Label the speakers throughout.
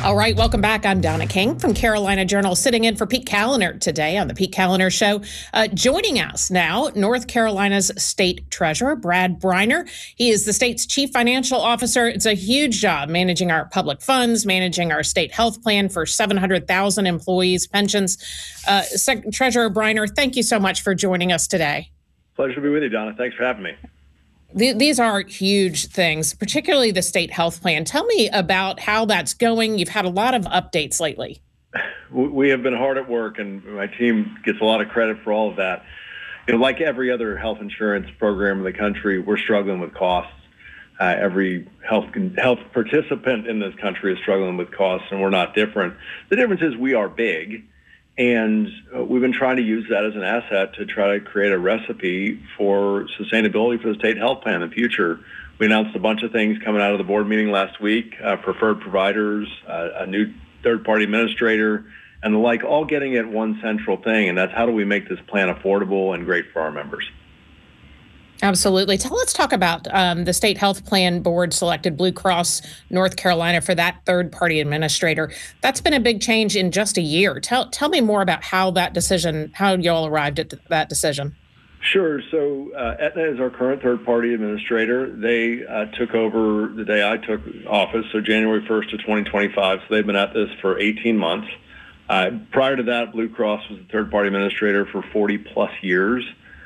Speaker 1: All right, welcome back. I'm Donna King from Carolina Journal, sitting in for Pete Kaliner today on the Pete Kaliner Show. Joining us now, North Carolina's state treasurer, Brad Briner. He is the state's chief financial officer. It's a huge job managing our public funds, managing our state health plan for 700,000 employees, pensions. Treasurer Briner, thank you so much for joining us today.
Speaker 2: Pleasure to be with you, Donna. Thanks for having me.
Speaker 1: These are huge things, particularly the state health plan. Tell me about how that's going. You've had a lot of updates lately.
Speaker 2: We have been hard at work, and my team gets a lot of credit for all of that. Like every other health insurance program in the country, we're struggling with costs. Every health participant in this country is struggling with costs, and we're not different. The difference is we are big. And we've been trying to use that as an asset to try to create a recipe for sustainability for the state health plan in the future. We announced a bunch of things coming out of the board meeting last week, preferred providers, a new third-party administrator, and the like, all getting at one central thing, and that's how do we make this plan affordable and great for our members.
Speaker 1: Absolutely. Let's talk about the state health plan board selected Blue Cross North Carolina for that third-party administrator. That's been a big change in just a year. Tell me more about how you all arrived at that decision.
Speaker 2: Sure. So Aetna is our current third-party administrator. They took over the day I took office, so January 1st of 2025. So they've been at this for 18 months. Prior to that, Blue Cross was the third-party administrator for 40-plus years.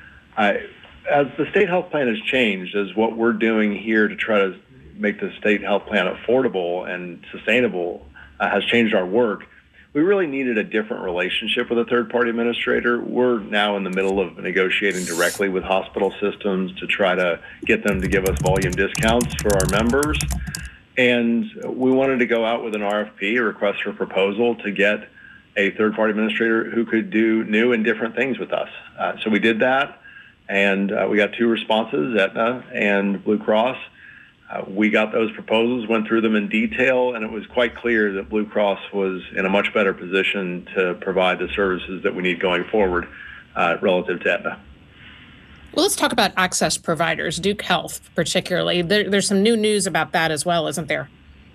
Speaker 2: As the state health plan has changed, as what we're doing here to try to make the state health plan affordable and sustainable has changed our work, we really needed a different relationship with a third-party administrator. We're now in the middle of negotiating directly with hospital systems to try to get them to give us volume discounts for our members. And we wanted to go out with an RFP, a request for proposal, to get a third-party administrator who could do new and different things with us. So we did that. And we got two responses, Aetna and Blue Cross. We got those proposals, went through them in detail, and it was quite clear that Blue Cross was in a much better position to provide the services that we need going forward relative to Aetna.
Speaker 1: Well, let's talk about access providers, Duke Health particularly. There's some new news about that as well, isn't there?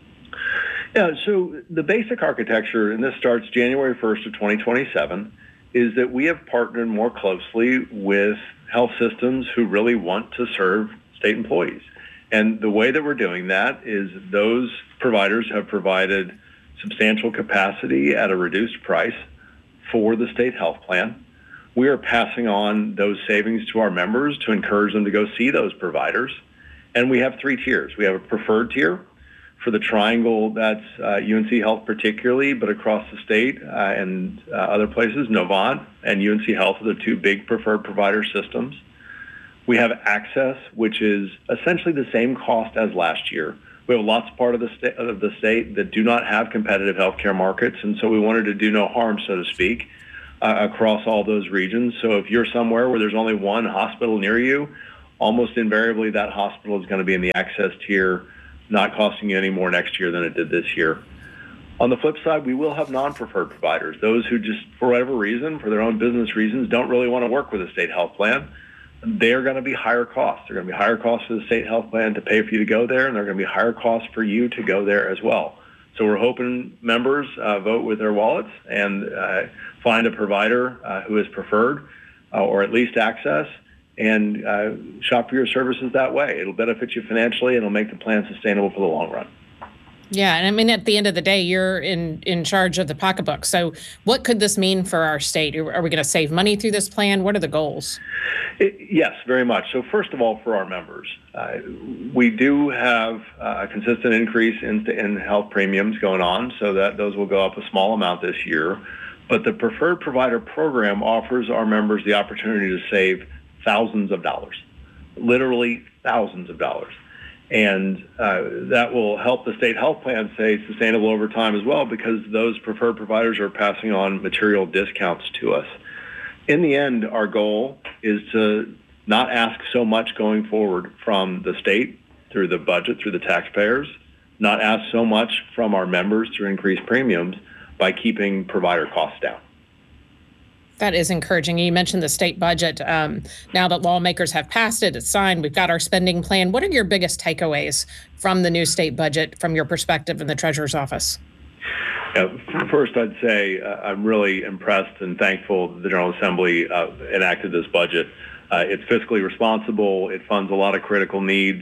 Speaker 2: Yeah, so the basic architecture, and this starts January 1st of 2027, is that we have partnered more closely with health systems who really want to serve state employees. And the way that we're doing that is those providers have provided substantial capacity at a reduced price for the state health plan. We are passing on those savings to our members to encourage them to go see those providers. And we have three tiers. We have a preferred tier for the triangle, that's UNC Health particularly, but across the state and other places, Novant and UNC Health are the two big preferred provider systems. We have Access, which is essentially the same cost as last year. We have lots of part of the state that do not have competitive healthcare markets, and so we wanted to do no harm, so to speak, across all those regions. So if you're somewhere where there's only one hospital near you, almost invariably that hospital is going to be in the Access tier, not costing you any more next year than it did this year. On the flip side, we will have non-preferred providers, those who just, for whatever reason, for their own business reasons, don't really want to work with a state health plan. They're going to be higher costs. They're going to be higher costs for the state health plan to pay for you to go there, and they're going to be higher costs for you to go there as well. So we're hoping members vote with their wallets and find a provider who is preferred or at least Access, and shop for your services that way. It'll benefit you financially, and it'll make the plan sustainable for the long run.
Speaker 1: Yeah, and I mean, at the end of the day, you're in charge of the pocketbook. So what could this mean for our state? Are we going to save money through this plan? What are the goals?
Speaker 2: Yes, very much. So first of all, for our members, we do have a consistent increase in health premiums going on, so that those will go up a small amount this year. But the Preferred Provider Program offers our members the opportunity to save thousands of dollars, literally thousands of dollars. And that will help the state health plan stay sustainable over time as well, because those preferred providers are passing on material discounts to us. In the end, our goal is to not ask so much going forward from the state through the budget, through the taxpayers, not ask so much from our members through increased premiums by keeping provider costs down.
Speaker 1: That is encouraging. You mentioned the state budget. Now that lawmakers have passed it, it's signed, we've got our spending plan. What are your biggest takeaways from the new state budget from your perspective in the Treasurer's office?
Speaker 2: First, I'd say I'm really impressed and thankful that the General Assembly enacted this budget. It's fiscally responsible. It funds a lot of critical needs.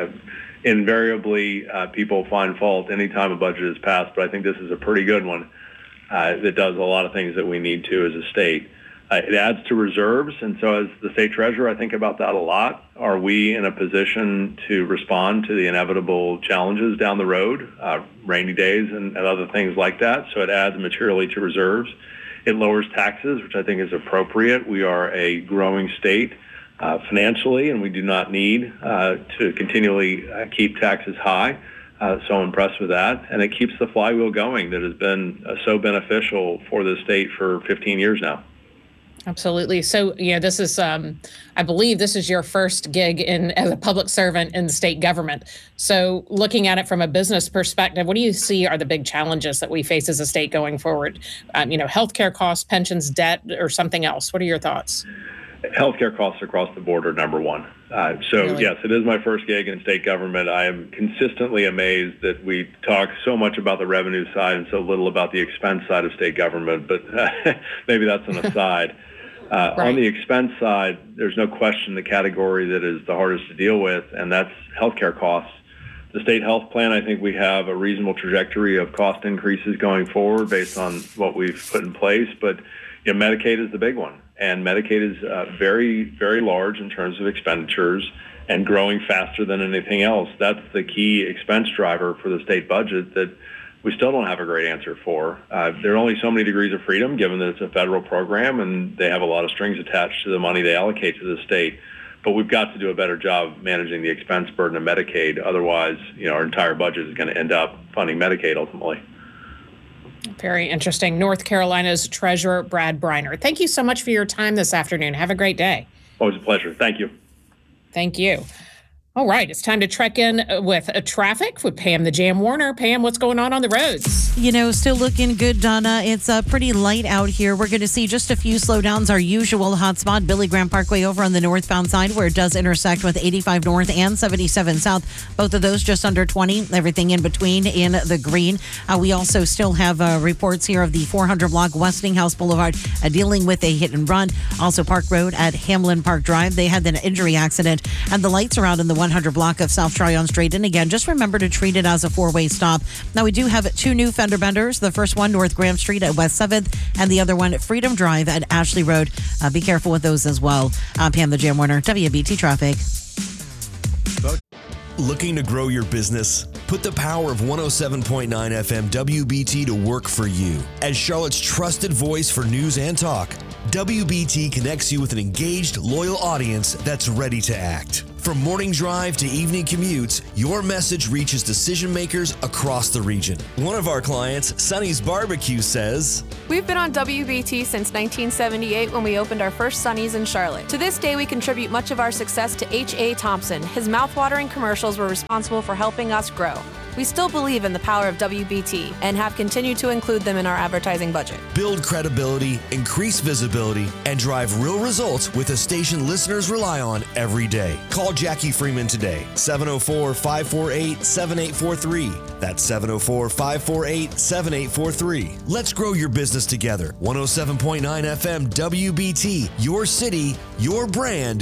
Speaker 2: Invariably, people find fault anytime a budget is passed, but I think this is a pretty good one that does a lot of things that we need to as a state. It adds to reserves, and so as the state treasurer, I think about that a lot. Are we in a position to respond to the inevitable challenges down the road, rainy days and other things like that? So it adds materially to reserves. It lowers taxes, which I think is appropriate. We are a growing state financially, and we do not need to continually keep taxes high. So I'm impressed with that. And it keeps the flywheel going that has been so beneficial for the state for 15 years now.
Speaker 1: Absolutely. So, this is, I believe this is your first gig as a public servant in the state government. So looking at it from a business perspective, what do you see are the big challenges that we face as a state going forward? Healthcare costs, pensions, debt, or something else? What are your thoughts?
Speaker 2: Healthcare costs across the board are number one.
Speaker 1: Really?
Speaker 2: Yes, it is my first gig in state government. I am consistently amazed that we talk so much about the revenue side and so little about the expense side of state government, but maybe that's an aside. Right. On the expense side, there's no question the category that is the hardest to deal with, and that's healthcare costs. The state health plan, I think we have a reasonable trajectory of cost increases going forward based on what we've put in place, but Medicaid is the big one. And Medicaid is very, very large in terms of expenditures and growing faster than anything else. That's the key expense driver for the state budget that we still don't have a great answer for. There are only so many degrees of freedom, given that it's a federal program and they have a lot of strings attached to the money they allocate to the state. But we've got to do a better job managing the expense burden of Medicaid. Otherwise, our entire budget is going to end up funding Medicaid ultimately.
Speaker 1: Very interesting. North Carolina's Treasurer Brad Briner. Thank you so much for your time this afternoon. Have a great day.
Speaker 2: Always a pleasure. Thank you.
Speaker 1: Thank you. All right, it's time to check in with traffic with Pam the Jam Warner. Pam, what's going on the roads?
Speaker 3: Still looking good, Donna. It's pretty light out here. We're going to see just a few slowdowns. Our usual hotspot, Billy Graham Parkway over on the northbound side where it does intersect with 85 North and 77 South. Both of those just under 20. Everything in between in the green. We also still have reports here of the 400 block Westinghouse Boulevard dealing with a hit and run. Also Park Road at Hamlin Park Drive. They had an injury accident and the lights are out in the 100 block of South Tryon Street. And again, just remember to treat it as a four-way stop. Now, we do have two new fender benders. The first one, North Graham Street at West 7th, and the other one, Freedom Drive at Ashley Road. Be careful with those as well. I'm Pam the Jam Warner, WBT Traffic.
Speaker 4: Looking to grow your business? Put the power of 107.9 FM WBT to work for you. As Charlotte's trusted voice for news and talk, WBT connects you with an engaged, loyal audience that's ready to act. From morning drive to evening commutes, your message reaches decision makers across the region. One of our clients, Sonny's Barbecue, says,
Speaker 5: "We've been on WBT since 1978 when we opened our first Sonny's in Charlotte. To this day, we contribute much of our success to H.A. Thompson. His mouth-watering commercials were responsible for helping us grow. We still believe in the power of WBT and have continued to include them in our advertising budget."
Speaker 4: Build credibility, increase visibility, and drive real results with a station listeners rely on every day. Call Jackie Freeman today, 704-548-7843. That's 704-548-7843. Let's grow your business together. 107.9 FM WBT, your city, your brand.